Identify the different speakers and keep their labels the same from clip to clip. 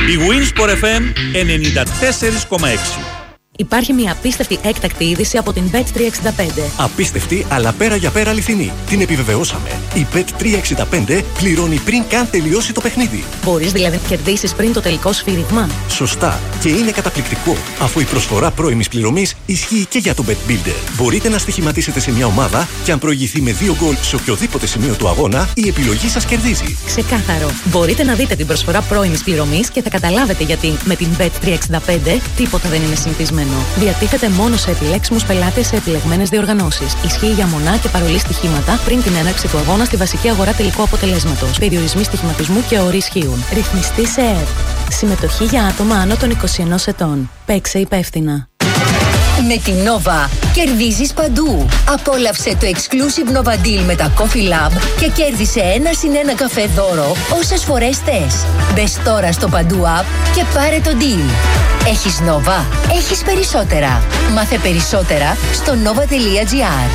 Speaker 1: Η Winsport FM 94,6.
Speaker 2: Υπάρχει μια απίστευτη έκτακτη είδηση από την Bet365.
Speaker 3: Απίστευτη, αλλά πέρα για πέρα αληθινή. Την επιβεβαιώσαμε. Η Bet365 πληρώνει πριν καν τελειώσει το παιχνίδι.
Speaker 2: Μπορείς δηλαδή να κερδίσεις πριν το τελικό σφύριγμα.
Speaker 3: Σωστά. Και είναι καταπληκτικό, αφού η προσφορά πρώιμης πληρωμής ισχύει και για το Bet Builder. Μπορείτε να στοιχηματίσετε σε μια ομάδα και αν προηγηθεί με 2 γκολ σε οποιοδήποτε σημείο του αγώνα, η επιλογή σας κερδίζει.
Speaker 2: Ξεκάθαρο. Μπορείτε να δείτε την προσφορά πρώιμης πληρωμής και θα καταλάβετε γιατί με την Bet365 τίποτα δεν είναι συνηθισμένο. Διατίθεται μόνο σε επιλέξιμους πελάτες σε επιλεγμένες διοργανώσεις. Ισχύει για μονά και παρολί στοιχήματα πριν την έναρξη του αγώνα στη βασική αγορά τελικού αποτελέσματος. Περιορισμοί στοιχηματισμού και όροι ισχύουν. Ρυθμιστή σε ΕΡ. Συμμετοχή για άτομα άνω των 21 ετών. Παίξε υπεύθυνα.
Speaker 4: Με την Nova κερδίζεις παντού. Απόλαυσε το exclusive Nova Deal με τα Coffee Lab και κέρδισε 1+1 καφέ δώρο όσες φορές θες. Μπες τώρα στο Παντού App και πάρε το deal. Έχεις Nova, έχεις περισσότερα. Μάθε περισσότερα στο nova.gr.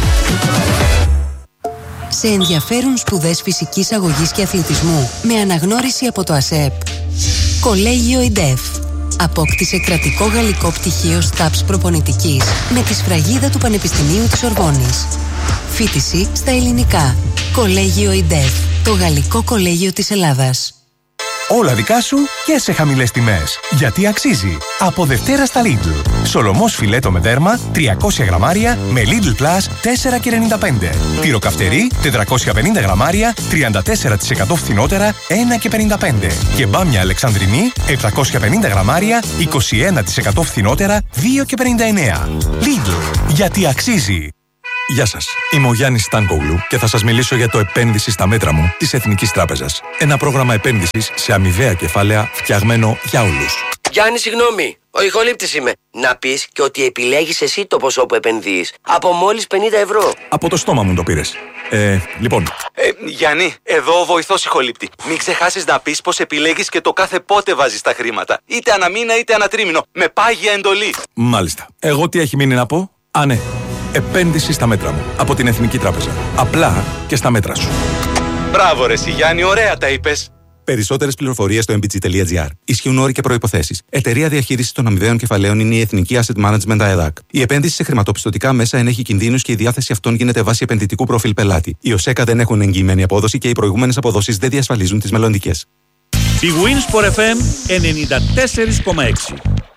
Speaker 5: Σε ενδιαφέρουν σπουδές φυσικής αγωγής και αθλητισμού με αναγνώριση από το ΑΣΕΠ? Κολέγιο ΙΝΤΕΦ. Απόκτησε κρατικό γαλλικό πτυχίο ΣΤΑΠΣ προπονητικής με τη σφραγίδα του Πανεπιστημίου της Ορβόνης. Φοιτηση στα ελληνικά. Κολέγιο ΙΝΤΕΦ. Το γαλλικό κολέγιο της Ελλάδας.
Speaker 6: Όλα δικά σου και σε χαμηλές τιμές. Γιατί αξίζει. Από Δευτέρα στα Lidl. Σολομός φιλέτο με δέρμα 300 γραμμάρια με Lidl Plus 4,95. Τυροκαυτερί 450 γραμμάρια 34% φθηνότερα 1,55. Και μπάμια Αλεξανδρινή 750 γραμμάρια 21% φθηνότερα 2,59. Lidl. Γιατί αξίζει.
Speaker 7: Γεια σας, είμαι ο Γιάννης Στάνκογλου και θα σας μιλήσω για το επένδυση στα μέτρα μου της Εθνικής Τράπεζας. Ένα πρόγραμμα επένδυσης σε αμοιβαία κεφάλαια φτιαγμένο για όλους.
Speaker 8: Γιάννη, συγγνώμη, ο ηχολήπτης είμαι. Να πεις και ότι επιλέγεις εσύ το ποσό που επενδύεις. Από μόλις 50 ευρώ.
Speaker 7: Από το στόμα μου το πήρες. Λοιπόν.
Speaker 9: Γιάννη, εδώ ο βοηθός ηχολήπτη. Μην ξεχάσεις να πεις πως επιλέγεις και το κάθε πότε βάζεις τα χρήματα. Είτε ανά μήνα είτε ανά τρίμηνο. Με πάγια εντολή.
Speaker 7: Μάλιστα. Εγώ τι έχει μείνει να πω? Α, ναι. Επένδυση στα μέτρα μου. Από την Εθνική Τράπεζα. Απλά και στα μέτρα σου.
Speaker 9: Μπράβο ρε Γιάννη, ωραία τα είπες.
Speaker 10: Περισσότερες πληροφορίες στο mbg.gr. Ισχύουν όροι και προϋποθέσεις. Εταιρεία διαχείρισης των αμοιβαίων κεφαλαίων είναι η Εθνική Asset Management ΑΕΔΑΚ. Η επένδυση σε χρηματοπιστωτικά μέσα ενέχει κινδύνους και η διάθεση αυτών γίνεται βάσει επενδυτικού προφίλ πελάτη. Οι ΟΣΕΚΑ δεν έχουν εγγυημένη απόδοση και οι προηγούμενες αποδόσεις δεν διασφαλίζουν τις μελλοντικές.
Speaker 1: Η Winsport FM 94,6.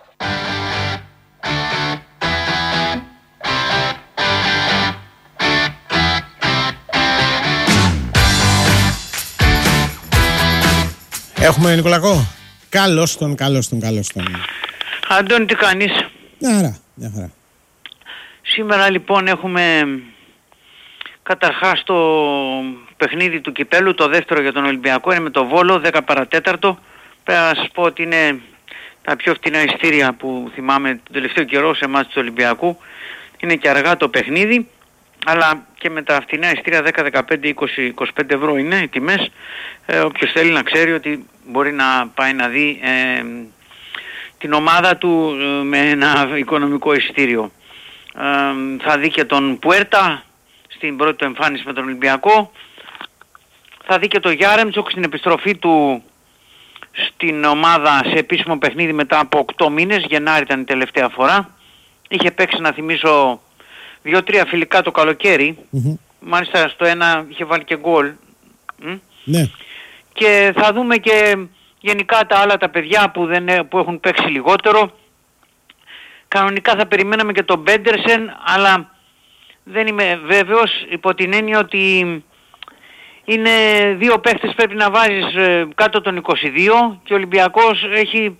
Speaker 11: Έχουμε Νικολακό. Καλώς τον.
Speaker 12: Αντώνη, τι κάνεις?
Speaker 11: Μια χαρά.
Speaker 12: Σήμερα λοιπόν έχουμε καταρχάς το παιχνίδι του κυπέλου, το δεύτερο για τον Ολυμπιακό, είναι με το Βόλο, 10 παρατέταρτο. Πρέπει να σας πω ότι είναι τα πιο φτηνά ειστήρια που θυμάμαι τον τελευταίο καιρό σε εμάς του Ολυμπιακού. Είναι και αργά το παιχνίδι, αλλά και με τα φτηνά ειστήρια 10, 15, 20, 25 ευρώ είναι οι τιμές. Όποιος θέλει να ξέρει ότι μπορεί να πάει να δει την ομάδα του με ένα οικονομικό ειστήριο. Θα δει και τον Πουέρτα στην πρώτη του εμφάνιση με τον Ολυμπιακό. Θα δει και τον Γιάρεμτσοκ στην επιστροφή του στην ομάδα σε επίσημο παιχνίδι μετά από 8 μήνες. Γενάρη ήταν η τελευταία φορά. Είχε παίξει, να θυμίσω, 2-3 φιλικά το καλοκαίρι. Μάλιστα στο ένα είχε βάλει και γκολ.
Speaker 11: Ναι.
Speaker 12: Και θα δούμε και γενικά τα άλλα τα παιδιά που έχουν παίξει λιγότερο. Κανονικά θα περιμέναμε και τον Μπέντερσεν, αλλά δεν είμαι βέβαιος, υπό την έννοια ότι είναι δύο παίχτες πρέπει να βάζεις κάτω των 22 και ο Ολυμπιακός έχει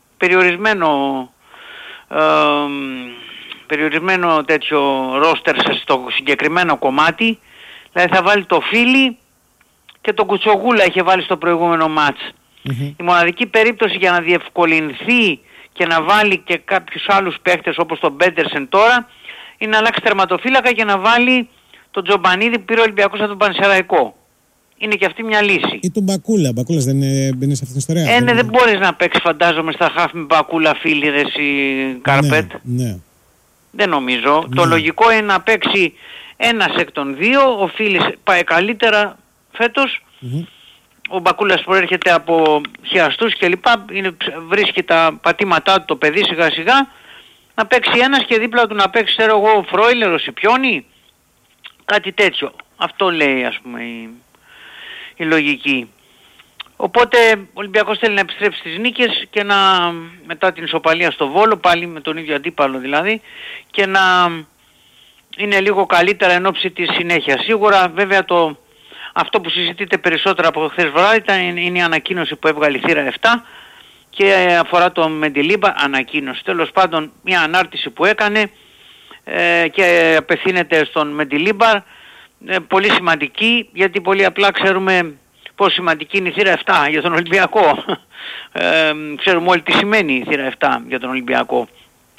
Speaker 12: περιορισμένο τέτοιο ρόστερ στο συγκεκριμένο κομμάτι. Δηλαδή θα βάλει το Φίλι και τον Κουτσογούλα είχε βάλει στο προηγούμενο μάτς. Η μοναδική περίπτωση για να διευκολυνθεί και να βάλει και κάποιους άλλους παίχτες όπως τον Μπέντερσεν τώρα είναι να αλλάξει τερματοφύλακα και να βάλει τον Τζομπανίδη που πήρε ο Ολυμπιακός από τον Πανσεραϊκό. Είναι και αυτή μια λύση.
Speaker 11: Ή τον Μπακούλα. Μπακούλας δεν είναι σε αυτήν την ιστορία.
Speaker 12: Ναι, δεν μπορείς να παίξεις, φαντάζομαι, στα χαφ με Μπακούλα, Φίλι, Κάρπετ.
Speaker 11: Ναι.
Speaker 12: Δεν νομίζω. Το λογικό είναι να παίξει ένας εκ των δύο. Ο Φίλης πάει καλύτερα φέτος. ο Μπακούλας προέρχεται από χιαστούς και λοιπά, βρίσκει τα πατήματά του το παιδί σιγά σιγά, να παίξει ένας και δίπλα του να παίξει, ξέρω εγώ, Φρόιλερ, ο Σιπιόνι, κάτι τέτοιο. Αυτό λέει, ας πούμε, η λογική. Οπότε ο Ολυμπιακός θέλει να επιστρέψει στις νίκες και μετά την ισοπαλία στο Βόλο, πάλι με τον ίδιο αντίπαλο δηλαδή, και να είναι λίγο καλύτερα εν ώψη της συνέχειας. Σίγουρα βέβαια αυτό που συζητείται περισσότερο από χθες βράδυ είναι η ανακοίνωση που έβγαλε η θύρα 7 και αφορά το Μεντιλίμπαρ, ανακοίνωση. Τέλος πάντων, μια ανάρτηση που έκανε και απευθύνεται στον Μεντιλίμπαρ, πολύ σημαντική, γιατί πολύ απλά ξέρουμε πόσο σημαντική είναι η θύρα 7 για τον Ολυμπιακό. Ξέρουμε όλοι τι σημαίνει η θύρα 7 για τον Ολυμπιακό.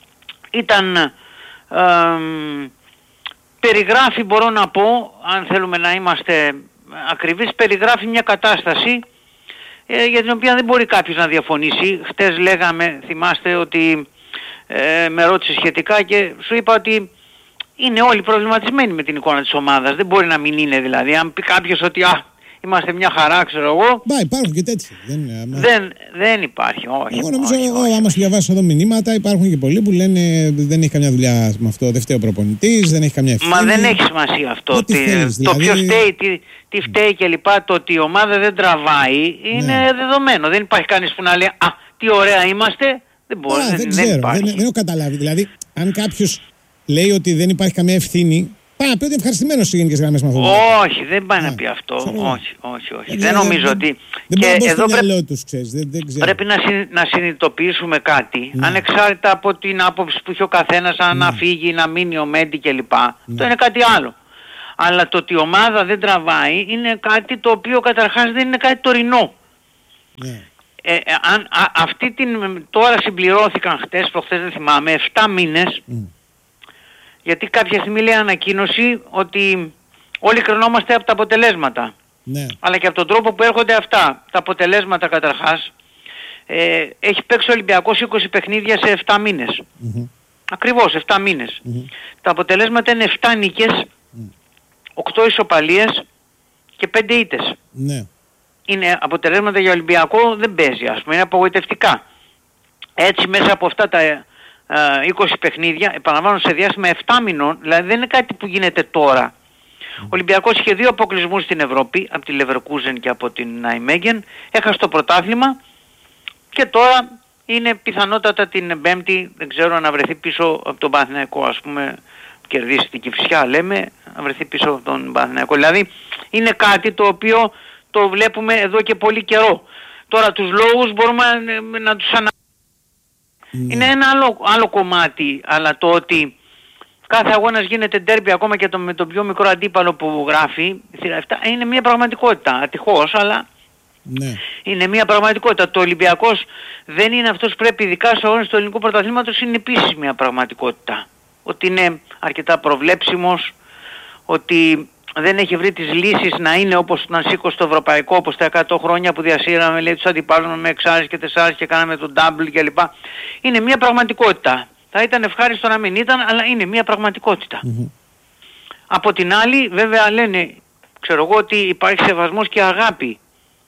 Speaker 12: Περιγράφει, μπορώ να πω, αν θέλουμε να είμαστε ακριβείς, περιγράφει μια κατάσταση για την οποία δεν μπορεί κάποιος να διαφωνήσει. Χτες λέγαμε, θυμάστε, ότι με ρώτησε σχετικά και σου είπα ότι είναι όλοι προβληματισμένοι με την εικόνα της ομάδας. Δεν μπορεί να μην είναι δηλαδή. Αν πει κάποιος ότι είμαστε μια χαρά, ξέρω εγώ.
Speaker 11: Υπάρχουν και τέτοιοι.
Speaker 12: Δεν υπάρχει, όχι.
Speaker 11: Εγώ νομίζω, άμα σου διαβάσω εδώ μηνύματα, υπάρχουν και πολλοί που λένε δεν έχει καμιά δουλειά με αυτό, δεν φταίει ο προπονητής, δεν έχει καμιά ευθύνη.
Speaker 12: Μα δεν έχει σημασία αυτό. Το ποιο φταίει, τι φταίει κλπ. Το ότι η ομάδα δεν τραβάει είναι δεδομένο. Δεν υπάρχει κανείς που να λέει τι ωραία είμαστε. Δεν μπορεί.
Speaker 11: Δεν έχω καταλάβει. Δηλαδή, αν κάποιος λέει ότι δεν υπάρχει καμία ευθύνη, πάει να πει ότι ευχαριστημένος στις γενικές γραμμές με αυτό.
Speaker 12: Όχι, δεν πάει να πει αυτό. Όχι. Δεν νομίζω ότι...
Speaker 11: Δεν μπορεί να μπω στο μυαλό τους, ξέρεις.
Speaker 12: Πρέπει να συνειδητοποιήσουμε κάτι, ανεξάρτητα από την άποψη που έχει ο καθένας, να φύγει, να μείνει ο Μέντι κλπ. Το είναι κάτι άλλο. Αλλά το ότι η ομάδα δεν τραβάει είναι κάτι το οποίο καταρχάς δεν είναι κάτι τωρινό. Τώρα συμπληρώθηκαν χτες, προχθές δεν θυμάμαι, 7 μήνες, γιατί κάποια στιγμή λέει ανακοίνωση ότι όλοι κρινόμαστε από τα αποτελέσματα. Αλλά και από τον τρόπο που έρχονται αυτά τα αποτελέσματα καταρχάς. Έχει παίξει ο Ολυμπιακός 20 παιχνίδια σε 7 μήνες. Ακριβώς 7 μήνες. Τα αποτελέσματα είναι 7 νίκες, 8 ισοπαλίες και 5 ήττες. Είναι αποτελέσματα για Ολυμπιακό, δεν παίζει, ας πούμε, είναι απογοητευτικά. Έτσι μέσα από αυτά τα 20 παιχνίδια, επαναλαμβάνω, σε διάστημα 7 μηνών, δηλαδή δεν είναι κάτι που γίνεται τώρα. Ο Ολυμπιακός είχε 2 αποκλεισμούς στην Ευρώπη, από τη Leverkusen και από την Nijmegen, έχασε το πρωτάθλημα και τώρα είναι πιθανότατα την Πέμπτη, δεν ξέρω, να βρεθεί πίσω από τον Παναθηναϊκό, ας πούμε, κερδίσει την Κηφισιά λέμε, να βρεθεί πίσω από τον Παναθηναϊκό. Δηλαδή είναι κάτι το οποίο το βλέπουμε εδώ και πολύ καιρό. Τώρα τους λόγους μπορούμε να τους Είναι ένα άλλο κομμάτι, αλλά το ότι κάθε αγώνας γίνεται ντέρμπι ακόμα και με τον πιο μικρό αντίπαλο που γράφει, είναι μια πραγματικότητα, ατυχώς, αλλά είναι μια πραγματικότητα. Το Ολυμπιακός δεν είναι αυτός που πρέπει, ειδικά στους αγώνες του ελληνικού πρωταθλήματος, είναι επίσης μια πραγματικότητα. Ότι είναι αρκετά προβλέψιμος, ότι δεν έχει βρει τις λύσεις να είναι όπως να σήκω στο ευρωπαϊκό, όπως τα 100 χρόνια που διασύραμε, λέει, τους αντιπάλους με 6 και 4 και κάναμε τον double κλπ. Είναι μια πραγματικότητα. Θα ήταν ευχάριστο να μην ήταν, αλλά είναι μια πραγματικότητα. Από την άλλη, βέβαια λένε, ξέρω εγώ, ότι υπάρχει σεβασμός και αγάπη.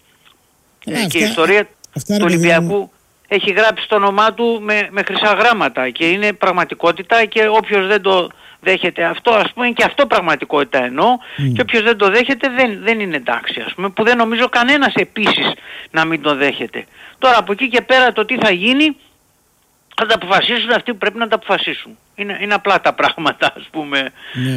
Speaker 12: Και η ιστορία του Ολυμπιακού έχει γράψει το όνομά του με χρυσά γράμματα και είναι πραγματικότητα, και όποιος δεν το δέχεται αυτό, ας πούμε, και αυτό πραγματικότητα εννοώ, και όποιος δεν το δέχεται δεν είναι εντάξει, ας πούμε, που δεν νομίζω κανένας επίσης να μην το δέχεται. Τώρα από εκεί και πέρα το τι θα γίνει θα τα αποφασίσουν αυτοί που πρέπει να τα αποφασίσουν. Είναι απλά τα πράγματα, ας πούμε.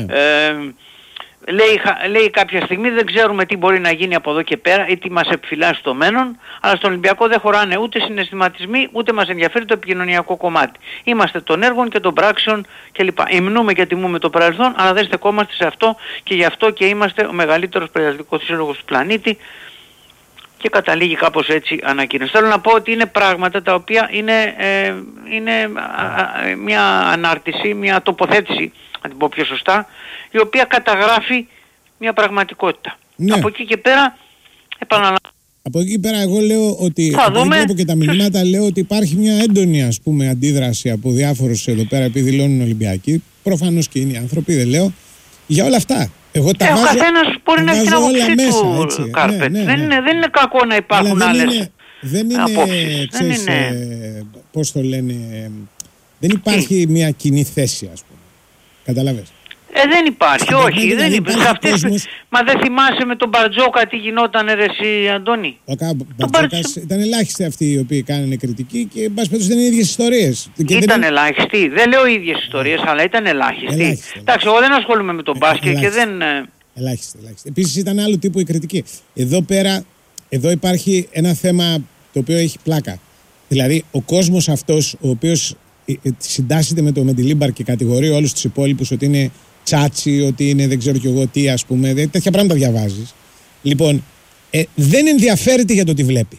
Speaker 12: Λέει κάποια στιγμή δεν ξέρουμε τι μπορεί να γίνει από εδώ και πέρα ή τι μας επιφυλάσσει το μέλλον, αλλά στον Ολυμπιακό δεν χωράνε ούτε συναισθηματισμοί, ούτε μας ενδιαφέρει το επικοινωνιακό κομμάτι. Είμαστε των έργων και των πράξεων κλπ. Υμνούμε και τιμούμε το παρελθόν, αλλά δεν στεκόμαστε σε αυτό, και γι' αυτό και είμαστε ο μεγαλύτερος παιδιατικός σύλλογος του πλανήτη, και καταλήγει κάπως έτσι ανακοίνωση. Θέλω να πω ότι είναι πράγματα τα οποία είναι μια ανάρτηση, μια τοποθέτηση, να την πω πιο σωστά, η οποία καταγράφει μια πραγματικότητα. Από εκεί και πέρα
Speaker 11: Από εκεί πέρα εγώ λέω ότι, βλέπω και τα μηνύματα, λέω ότι υπάρχει μια έντονη, ας πούμε, αντίδραση από διάφορους εδώ πέρα, επειδή δηλώνουν Ολυμπιακοί, προφανώς και είναι οι άνθρωποι, δεν λέω, για όλα αυτά. Εγώ τα
Speaker 12: ο
Speaker 11: βάζω,
Speaker 12: καθένας μπορεί να έχει την άποψή του,
Speaker 11: έτσι.
Speaker 12: Κάρπετ.
Speaker 11: Ναι.
Speaker 12: Δεν είναι κακό να υπάρχουν άλλες
Speaker 11: δεν είναι,
Speaker 12: απόψεις.
Speaker 11: ξέρεις, πώς το λένε, δεν υπάρχει μια κοινή θέση, ας πούμε. Καταλαβες.
Speaker 12: Δεν υπάρχει, όχι. Δεν υπάρχει.
Speaker 11: Κόσμος...
Speaker 12: Μα δεν θυμάσαι με τον Μπαρτζόκα τι γινόταν, ρε εσύ, Αντώνη?
Speaker 11: Ο Μπαρτζόκας ήταν ελάχιστοι αυτοί οι οποίοι κάνανε κριτική και εν πάση περιπτώσει δεν είναι οι ίδιες ιστορίες.
Speaker 12: Ήταν ελάχιστοι. Δεν λέω οι ίδιες ιστορίες, αλλά ήταν ελάχιστοι. Εντάξει, εγώ δεν ασχολούμαι με τον μπάσκετ και δεν...
Speaker 11: Ελάχιστη. Επίσης ήταν άλλου τύπου η κριτική. Εδώ υπάρχει ένα θέμα το οποίο έχει πλάκα. Δηλαδή ο κόσμος αυτός ο οποίος συντάσσεται με το Μεντιλίμπαρ και κατηγορεί όλους τους υπόλοιπους ότι είναι τσάτσι, ότι είναι δεν ξέρω κι εγώ τι, ας πούμε, τέτοια πράγματα διαβάζεις. Λοιπόν, δεν ενδιαφέρεται για το τι βλέπει.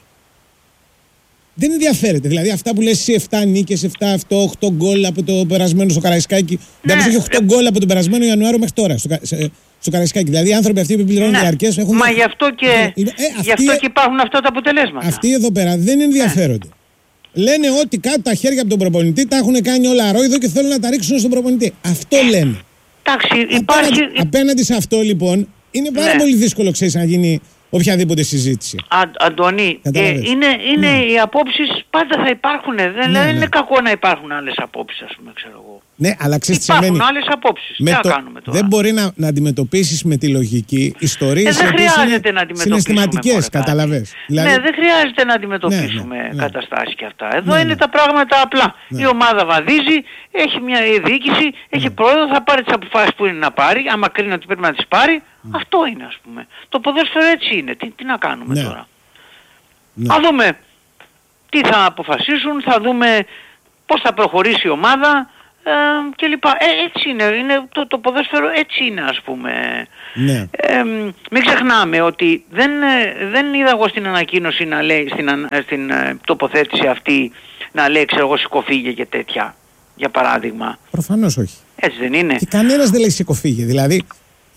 Speaker 11: Δεν ενδιαφέρεται. Δηλαδή αυτά που λες εσύ 7 νίκες, 8 γκολ από το περασμένο στο Καραϊσκάκι. Δηλαδή έχει 8 γκολ από τον περασμένο Ιανουάριο μέχρι τώρα στο Καραϊσκάκι. Δηλαδή οι άνθρωποι αυτοί που πληρώνουν διαρκές έχουν...
Speaker 12: Μα γι' αυτό και υπάρχουν αυτά τα αποτελέσματα.
Speaker 11: Αυτοί εδώ πέρα δεν ενδιαφέρονται. Λένε ότι κάτω τα χέρια από τον προπονητή τα έχουν κάνει όλα αρρώιδο και θέλουν να τα ρίξουν στον προπονητή. Αυτό λένε. Απέναντι σε αυτό λοιπόν είναι πάρα πολύ δύσκολο, ξέρεις, να γίνει οποιαδήποτε συζήτηση.
Speaker 12: Αντώνη, είναι οι απόψεις πάντα θα υπάρχουν. Δεν είναι κακό να υπάρχουν άλλες απόψεις, ας πούμε, ξέρω εγώ.
Speaker 11: Ναι, αλλά ξέρεις τι
Speaker 12: υπάρχουν
Speaker 11: σημαίνει.
Speaker 12: Άλλες απόψεις. Τι να κάνουμε τώρα.
Speaker 11: Δεν μπορεί να αντιμετωπίσεις με τη λογική ιστορίες
Speaker 12: δεν χρειάζεται να
Speaker 11: συναισθηματικές, καταλαβες.
Speaker 12: Δηλαδή... Ναι, δεν χρειάζεται να αντιμετωπίσουμε καταστάσεις και αυτά. Εδώ είναι τα πράγματα απλά. Η ομάδα βαδίζει, έχει μια διοίκηση, έχει πρόεδρο, θα πάρει τις αποφάσεις που είναι να πάρει, άμα κρίνει ότι πρέπει να τις πάρει. Αυτό είναι, ας πούμε. Το ποδόσφαιρο έτσι είναι. Τι να κάνουμε τώρα. Θα δούμε τι θα αποφασίσουν, θα δούμε πώς θα προχωρήσει η ομάδα και λοιπά. Έτσι είναι. Το ποδόσφαιρο έτσι είναι, ας πούμε.
Speaker 11: Ναι.
Speaker 12: Μην ξεχνάμε ότι δεν είδα εγώ στην ανακοίνωση να λέει, στην τοποθέτηση αυτή να λέει, ξέρω εγώ, σηκωφίγε και τέτοια, για παράδειγμα.
Speaker 11: Προφανώς όχι.
Speaker 12: Έτσι δεν είναι.
Speaker 11: Και κανένας δεν λέει σηκωφίγε. Δηλαδή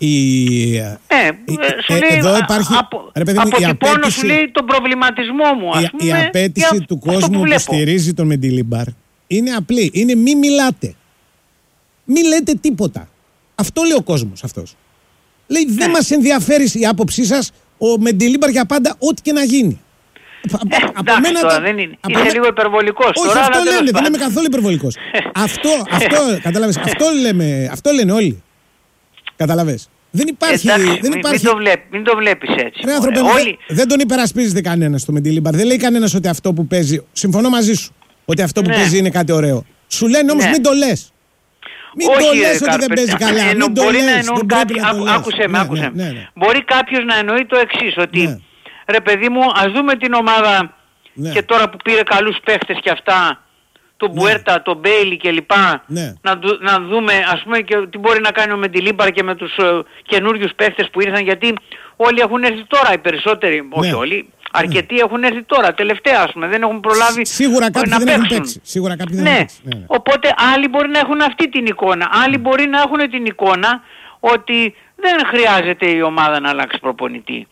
Speaker 12: σου λέει,
Speaker 11: εδώ υπάρχει,
Speaker 12: αποτυπώνω, σου λέει τον προβληματισμό μου, ας πούμε.
Speaker 11: Η απέτηση του κόσμου που στηρίζει τον Μεντιλίμπαρ είναι απλή. Είναι μη μιλάτε. Μη λέτε τίποτα. Αυτό λέει ο κόσμος αυτός. Λέει δεν μας ενδιαφέρει η άποψή σας, ο Μεντιλίμπαρ για πάντα ό,τι και να γίνει.
Speaker 12: Εντάξει τώρα δεν είναι. Είσαι λίγο υπερβολικός.
Speaker 11: Όχι, αυτό λένε, δεν είμαι καθόλου υπερβολικός. Κατάλαβες, αυτό λένε όλοι. Καταλαβες. Δεν υπάρχει.
Speaker 12: Μην το βλέπεις έτσι.
Speaker 11: Δεν τον υπερασπίζεται κανένας στο Μεντιλίμπαρ. Δεν λέει κανένας ότι αυτό που παίζει. Συμφωνώ μαζί σου. Ότι αυτό που παίζει είναι κάτι ωραίο. Σου λένε όμως μην το λες. Μην το λες ότι δεν παίζει καλά. Μην το λες.
Speaker 12: Άκουσε με. Μπορεί κάποιος να εννοεί το εξής. Ότι ρε παιδί μου, ας δούμε την ομάδα και τώρα που πήρε καλούς παίχτες και αυτά, τον Μπουέρτα, τον Μπέιλι κλπ. Να δούμε, ας πούμε, και τι μπορεί να κάνει ο Μεντιλίμπαρ και με τους καινούριους παίχτες που ήρθαν, γιατί όλοι έχουν έρθει τώρα, οι περισσότεροι, όχι όλοι, αρκετοί έχουν έρθει τώρα, τελευταία, ας πούμε, δεν έχουν προλάβει
Speaker 11: σίγουρα κάποιοι
Speaker 12: να
Speaker 11: δεν
Speaker 12: παίξουν.
Speaker 11: Έχουν παίξει. Σίγουρα κάποιοι δεν έχουν παίξει. Ναι.
Speaker 12: Οπότε άλλοι μπορεί να έχουν αυτή την εικόνα, άλλοι μπορεί να έχουν την εικόνα ότι δεν χρειάζεται η ομάδα να αλλάξει προπονητή.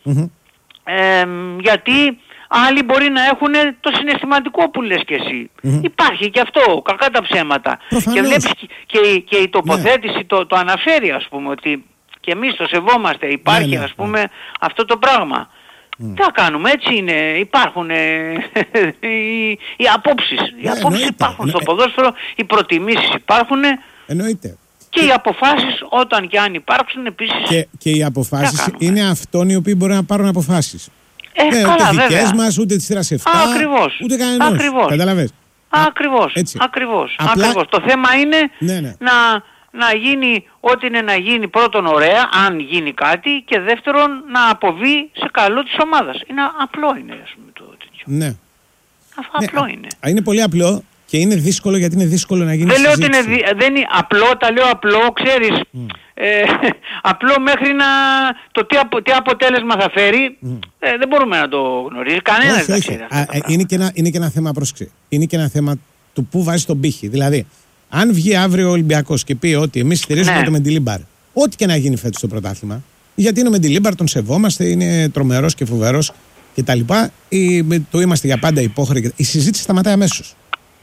Speaker 12: Γιατί άλλοι μπορεί να έχουν το συναισθηματικό που λες και εσύ. Υπάρχει και αυτό, κακά τα ψέματα. Και βλέπεις και η τοποθέτηση το αναφέρει, ας πούμε, ότι και εμείς το σεβόμαστε, υπάρχει ας πούμε αυτό το πράγμα. Τι θα κάνουμε, έτσι είναι, υπάρχουν οι απόψεις. Οι απόψεις υπάρχουν στο ποδόσφαιρο, οι προτιμήσεις υπάρχουν.
Speaker 11: Εννοείται.
Speaker 12: Και οι αποφάσεις, όταν και αν υπάρξουν επίσης.
Speaker 11: Και οι αποφάσεις είναι αυτών οι οποίοι μπορούν να πάρουν αποφάσεις.
Speaker 12: Καλά,
Speaker 11: ούτε δικές μας, ούτε της θύρας 7, ούτε κανένας. Καταλαβες.
Speaker 12: Ακριβώς. Το θέμα είναι να γίνει ό,τι είναι να γίνει, πρώτον ωραία, αν γίνει κάτι, και δεύτερον να αποβεί σε καλό της ομάδας. Είναι απλό, είναι, ας πούμε, το τέτοιο.
Speaker 11: Ναι.
Speaker 12: Απλό είναι.
Speaker 11: Είναι πολύ απλό και είναι δύσκολο, γιατί είναι δύσκολο να γίνει συζήτηση.
Speaker 12: Δεν λέω ότι δεν είναι απλό, τα λέω απλό, ξέρεις. Απλό μέχρι να τι αποτέλεσμα θα φέρει δεν μπορούμε να το γνωρίζει κανένας.
Speaker 11: Όχι. Είναι και ένα θέμα, πρόσεξε. Είναι και ένα θέμα του πού βάζει τον πύχη. Δηλαδή, αν βγει αύριο ο Ολυμπιακός και πει ότι εμείς στηρίζουμε το Μεντιλίμπαρ, ό,τι και να γίνει φέτος στο πρωτάθλημα, γιατί είναι ο Μεντιλίμπαρ, τον σεβόμαστε, είναι τρομερός και φοβερός κτλ. Το είμαστε για πάντα υπόχρεοι. Η συζήτηση σταματάει αμέσως.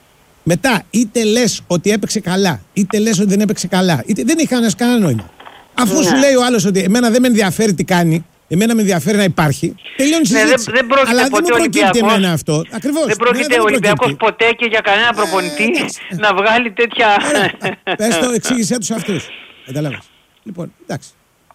Speaker 11: Μετά, είτε λες ότι έπαιξε καλά, είτε λες ότι δεν έπαιξε καλά, δεν έχει κανένα νόημα. Αφού σου λέει ο άλλος ότι εμένα δεν με ενδιαφέρει τι κάνει, εμένα με ενδιαφέρει να υπάρχει, τελειώνει η συζήτηση.
Speaker 12: Δεν πρόκειται
Speaker 11: αλλά
Speaker 12: ποτέ
Speaker 11: δεν μου προκύπτει
Speaker 12: Ολυμπιακός,
Speaker 11: εμένα αυτό. Ακριβώς.
Speaker 12: Δεν πρόκειται ο Ολυμπιακός ποτέ και για κανένα προπονητή να βγάλει τέτοια.
Speaker 11: Πες το, εξήγησέ τους αυτούς. Καταλάβες. Λοιπόν, εντάξει.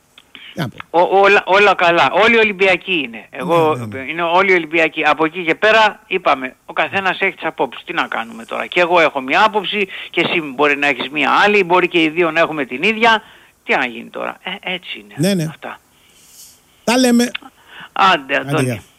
Speaker 12: Όλα καλά. Όλοι οι Ολυμπιακοί είναι. Είναι όλοι οι Ολυμπιακοί. Από εκεί και πέρα είπαμε, ο καθένας έχει τις απόψεις. Τι να κάνουμε τώρα. Και εγώ έχω μια άποψη και εσύ μπορεί να έχεις μια άλλη, μπορεί και οι δύο να έχουμε την ίδια. Τι να γίνει τώρα. Έτσι είναι.
Speaker 11: Ναι.
Speaker 12: Αυτά.
Speaker 11: Τα λέμε.
Speaker 12: Άντε, Αντώνη.